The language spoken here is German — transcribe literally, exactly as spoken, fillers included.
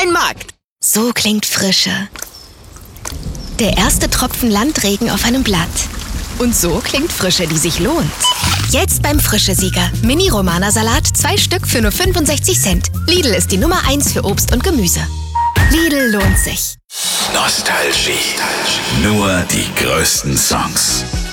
Dein Markt. So klingt Frische. Der erste Tropfen Landregen auf einem Blatt. Und so klingt Frische, die sich lohnt. Jetzt beim Frische-Sieger. Mini-Romana-Salat, zwei Stück für nur fünfundsechzig Cent. Lidl ist die Nummer eins für Obst und Gemüse. Lidl lohnt sich. Nostalgie. Nur die größten Songs.